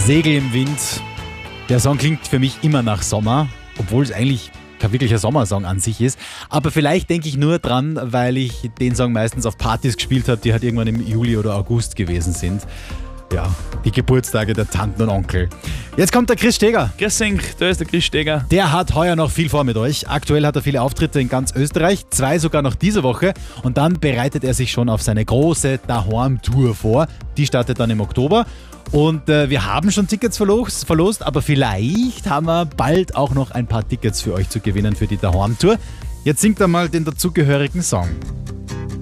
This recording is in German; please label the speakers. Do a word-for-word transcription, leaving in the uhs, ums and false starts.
Speaker 1: Segel im Wind. Der Song klingt für mich immer nach Sommer, obwohl es eigentlich kein wirklicher Sommersong an sich ist. Aber vielleicht denke ich nur dran, weil ich den Song meistens auf Partys gespielt habe, die halt irgendwann im Juli oder August gewesen sind. Ja, die Geburtstage der Tanten und Onkel. Jetzt kommt der Chris Steger.
Speaker 2: Grüß euch, da ist der Chris Steger.
Speaker 1: Der hat heuer noch viel vor mit euch. Aktuell hat er viele Auftritte in ganz Österreich, zwei sogar noch diese Woche. Und dann bereitet er sich schon auf seine große Daheim-Tour vor. Die startet dann im Oktober. Und äh, wir haben schon Tickets verlost, verlost, aber vielleicht haben wir bald auch noch ein paar Tickets für euch zu gewinnen für die Daheim-Tour. Jetzt singt er mal den dazugehörigen Song.